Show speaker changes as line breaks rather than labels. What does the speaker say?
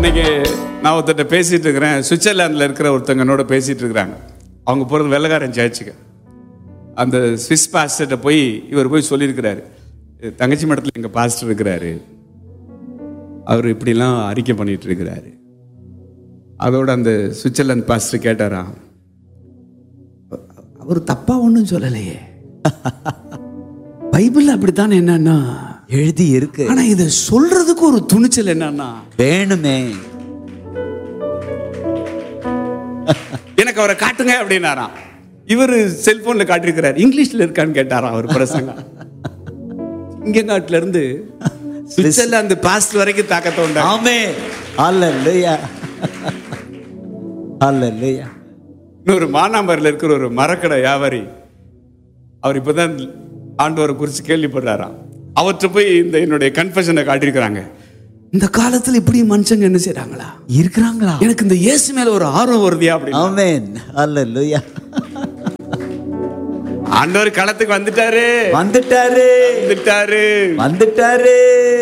அன்னைக்கு நான் ஒருத்தட்ட பேசிட்டு இருக்கிறேன். சுவிட்சர்லாந்தில் இருக்கிற ஒருத்தங்கனோட பேசிட்டு இருக்கிறாங்க. அவங்க போகிறது வெள்ளக்காரன் சர்ச்சுக்கு. அந்த ஸ்விஸ் பாஸ்டர்கிட்ட போய் இவர் போய் சொல்லியிருக்கிறாரு, தங்கச்சி மடத்தில் எங்கள் பாஸ்டர் இருக்கிறாரு, அவர் இப்படிலாம் அறிக்கை பண்ணிட்டு இருக்கிறாரு. அதோட அந்த சுவிட்சர்லாந்து பாஸ்டர் கேட்டாராம், அவர் தப்பா ஒன்றும் சொல்லலையே, பைபிள் அப்படித்தான் என்னன்னா
எழுதி இருக்கு,
ஆனா இதை சொல்றதுக்கு ஒரு துணிச்சல் என்னன்னா
வேணுமே.
எனக்கு அவரை காட்டுங்க அப்படின்னாராம். இவர் செல்போன்ல காட்டிருக்கிறார். இங்கிலீஷ்ல இருக்கான்னு கேட்டாராம் அவர் பிரசங்கம். இங்க நாட்டுல இருந்து சுவிட்சர்லாந்து பாஸ்ட் வரைக்கும் தாக்கத்தை உண்டா.
ஆமென். ஹல்லேலூயா. ஹல்லேலூயா.
இன்னொரு மானாம்பரில் இருக்கிற ஒரு மரக்கடை வியாபாரி, அவர் இப்பதான் ஆண்டவரை குறித்து கேள்விப்படுறாராம். அவற்றை போய் இந்த என்னுடைய கன்ஃபெஷனை காட்டியிருக்கிறாங்க. இந்த காலத்துல இப்படி மனுஷங்க என்ன செய்றாங்களா
இருக்கிறாங்களா?
எனக்கு இந்த இயேசு மேல ஒரு ஆர்வம் வருதியா அப்படி.
ஆமென். ஹல்லேலூயா.
ஆண்டவர் களத்துக்கு வந்துட்டாரு
வந்துட்டாரு
வந்துட்டாரு
வந்துட்டாரு.